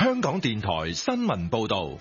香港電台新聞報道。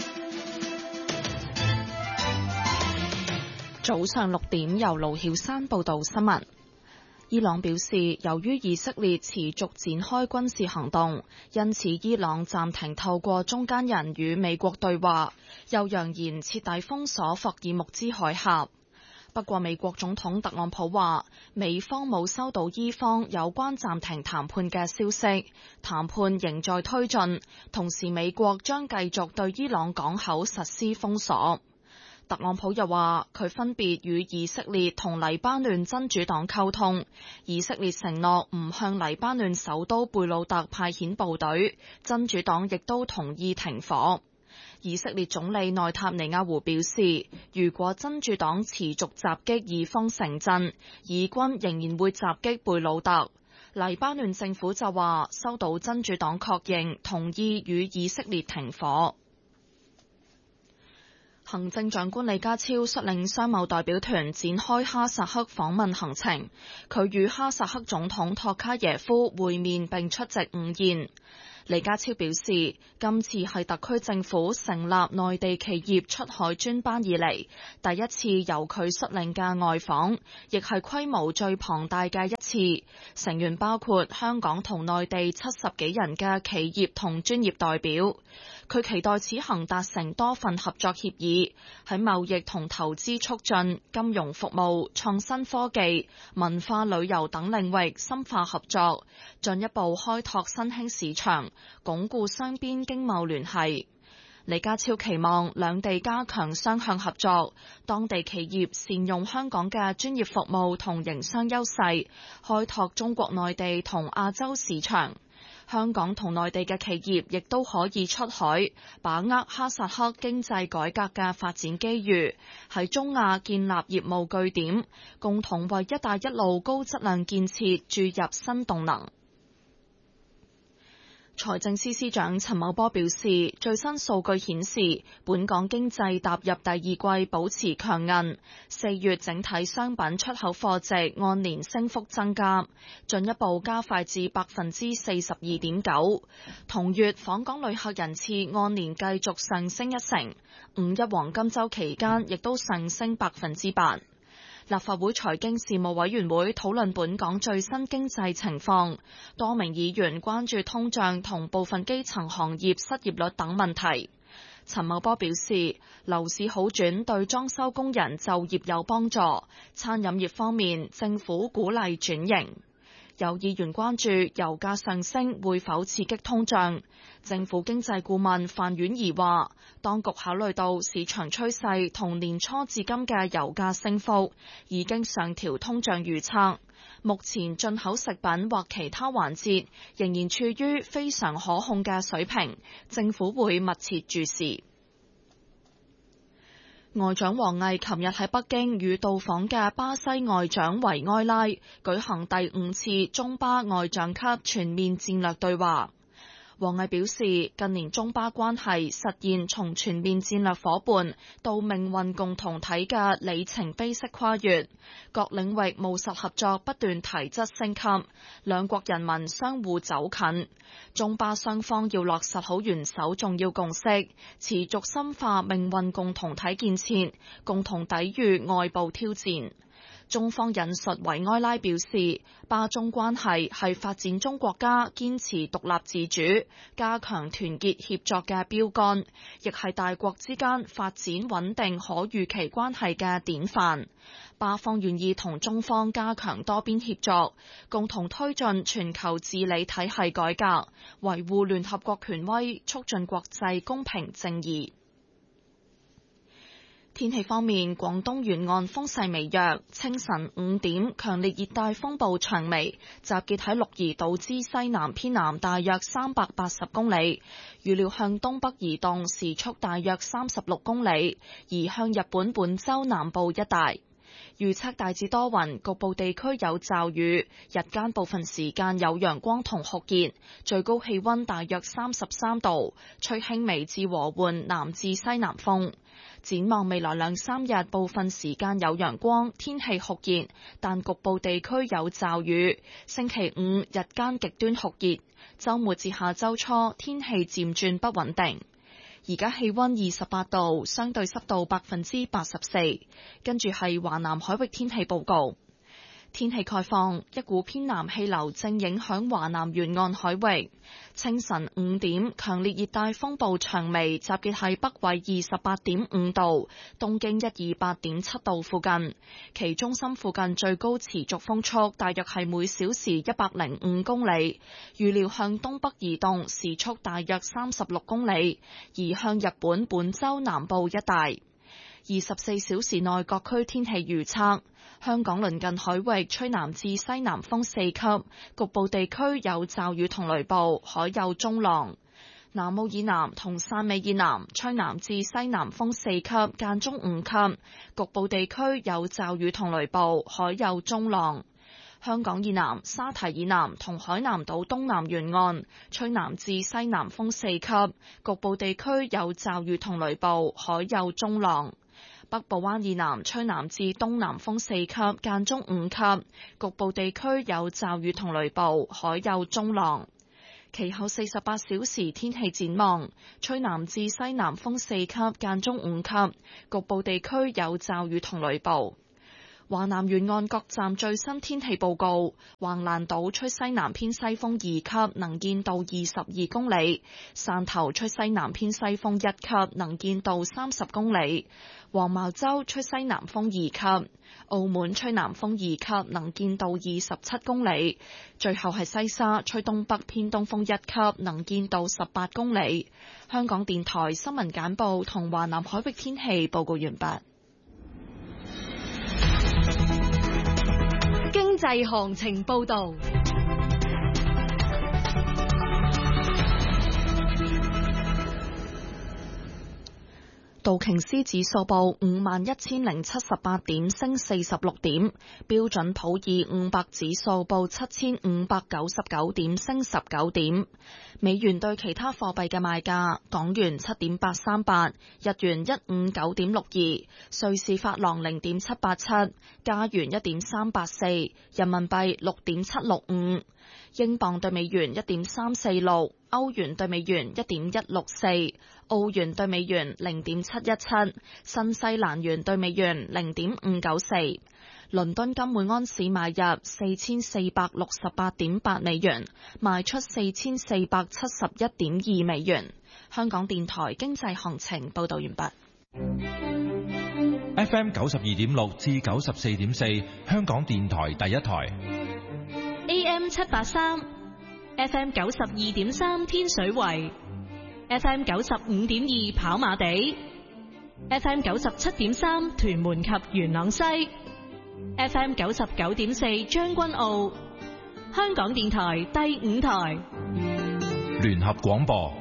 早上6點，由盧曉珊報道新聞。伊朗表示，由於以色列持續展開軍事行動，因此伊朗暫停透過中間人與美國對話，又揚言徹底封鎖霍爾木茲海峽。不過，美國總統特朗普話，美方冇收到伊方有關暫停談判嘅消息，談判仍在推進，同時美國將繼續對伊朗港口實施封鎖。特朗普又話，佢分別與以色列同黎巴嫩真主黨溝通，以色列承諾唔向黎巴嫩首都貝魯特派遣部隊，真主黨亦都同意停火。以色列總理內塔尼亞胡表示，如果真主黨持續襲擊以方城鎮，以軍仍然會襲擊貝魯特。黎巴嫩政府就話，收到真主黨確認，同意與以色列停火。行政長官李家超率領商貿代表團展開哈薩克訪問行程，佢與哈薩克總統托卡耶夫會面並出席午宴。李家超表示，今次係特區政府成立內地企業出海專班以嚟第一次由佢率領嘅外訪，亦係規模最龐大嘅一次。成員包括香港同內地70幾人嘅企業同專業代表。佢期待此行達成多份合作協議，喺貿易同投資促進、金融服務、創新科技、文化旅遊等領域深化合作，進一步開拓新興市場，鞏固雙邊經貿聯繫。李家超期望兩地加強雙向合作，當地企業善用香港嘅專業服務同營商優勢，開拓中國內地同亞洲市場。香港同內地嘅企業亦都可以出海，把握哈薩克經濟改革嘅發展機遇，喺中亞建立業務據點，共同為一帶一路高質量建設注入新動能。財政司司長陳茂波表示，最新數據顯示，本港經濟踏入第二季保持強韌，4月整體商品出口貨值按年升幅增加，進一步加快至42.9%。同月訪港旅客人次按年繼續上升1成，五一黃金週期間亦都上升8%。立法會財經事務委員會討論本港最新經濟情況，多名議員關注通脹同部分基層行業失業率等問題。陳茂波表示，樓市好轉對裝修工人就業有幫助，餐飲業方面政府鼓勵轉型。有議員關注油價上升會否刺激通脹，政府經濟顧問范婉儀話，當局考慮到市場趨勢同年初至今嘅油價升幅，已經上調通脹預測。目前進口食品或其他環節仍然處於非常可控嘅水平，政府會密切注視。外長王毅琴日喺北京與到訪嘅巴西外長維埃拉舉行第5次中巴外長級全面戰略對話。王毅表示，近年中巴關係實現從全面戰略夥伴到命運共同體嘅里程碑式跨越，各領域務實合作不斷提質升級，兩國人民相互走近。中巴雙方要落實好元首重要共識，持續深化命運共同體建設，共同抵禦外部挑戰。中方引述維埃拉表示，巴中關係係發展中國家堅持獨立自主、加強團結協作嘅標杆，亦係大國之間發展穩定可預期關係嘅典範。巴方願意同中方加強多邊協作，共同推進全球治理體系改革，維護聯合國權威，促進國際公平正義。天氣方面，廣東沿岸風勢微弱，清晨5點，強烈熱帶風暴長眉集結喺鹿兒島之西南偏南大約380公里，預料向東北移動，時速大約36公里，移向日本本州南部一帶。 預測大致多雲，局部地區有驟雨，日間部分時間有陽光同酷熱，最高氣溫大約33度，吹輕微至和緩南至西南風。展望未來2-3日，部分時間有陽光，天氣酷熱，但局部地區有驟雨。星期5日間極端酷熱，週末至下週初天氣漸轉不穩定。而家氣溫28度，相對濕度84%。跟住係華南海域天氣報告。天氣概況，一股偏南氣流正影響華南沿岸海域。清晨5點，強烈熱帶風暴長眉集結喺北緯28.5度、東經128.7度附近，其中心附近最高持續風速大約係每小時105公里，預料向東北移動，時速大約36公里，移向日本本州南部一帶。24小時內各區天氣預測：香港鄰近海域吹南至西南風4級，局部地區有驟雨同雷暴，海有中浪。南澳以南同汕尾以南吹南至西南風4級，間中5級，局部地區有驟雨同雷暴，海有中浪。香港以南、沙堤以南同海南島東南沿岸吹南至西南風4級，局部地區有驟雨同雷暴，海有中浪。北部灣以南吹南至東南風4級，間中5級，局部地區有驟雨同雷暴，海有中浪。其後48小時天氣展望，吹南至西南風4級，間中5級，局部地區有驟雨同雷暴。華南沿岸各站最新天氣報告：橫瀾島吹西南偏西風2級，能見度22公里；汕頭吹西南偏西風1級，能見度30公里；黃茅洲吹西南風2級；澳門吹南風2級，能見度27公里；最後係西沙吹東北偏東風1級，能見度18公里。香港電台新聞簡報同華南海域天氣報告完畢。 經濟行情報導。 道瓊斯指數報51,078點，升46點；標準普爾500指數報7,599點，升19點。美元對其他貨幣嘅賣價：港元7.838，日元159.62，瑞士法郎0.787，加元1.384，人民幣6.765。英鎊對美元1.346，歐元對美元1.164，澳元對美元0.717，新西蘭元對美元0.594。倫敦金每安士買入4468.8美元，賣出4471.2美元。香港電台經濟行情報道完畢。 FM 92.6至94.4，香港電台第一台。 AM 783 FM 92.3天水圍 FM 95.2跑馬地 FM 97.3屯門及元朗西 FM 99.4將軍澳。香港電台第5台聯合廣播。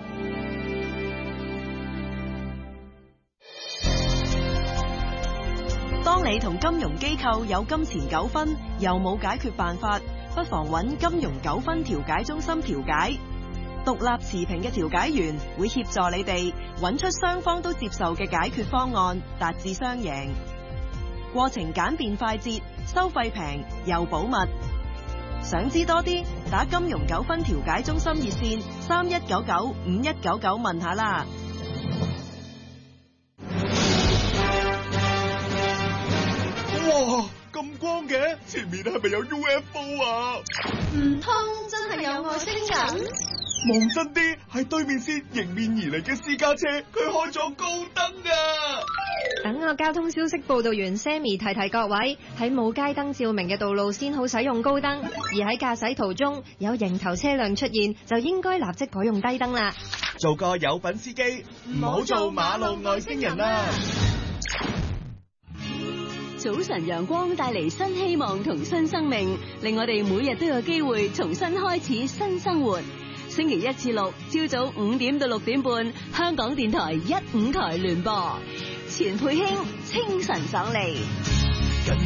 當你同金融機構有金錢糾紛又冇解決辦法，不妨揾金融糾紛調解中心調解。獨立持平嘅調解員會協助你哋揾出雙方都接受嘅解決方案，達至雙贏。過程簡便快捷，收費平又保密。想知多啲，打金融糾紛調解中心熱線31995199問下啦。 哇，咁光嘅，前面係咪有 UFO 啊？ 唔通真係有外星人？ 望真啲，係對面線迎面而嚟嘅私家車，佢開咗高燈啊！ 等我交通消息報道員 Sammy 提提各位，喺冇街燈照明嘅道路先好使用高燈，而喺駕駛途中有迎頭車輛出現，就應該立即改用低燈啦。 做個有品司機，唔好做馬路外星人啦！ 早晨陽光帶嚟新希望同新生命，令我哋每日都有機會重新開始新生活。星期1至6朝早5點到6點半，香港電台1、5台聯播。錢佩卿清晨爽利。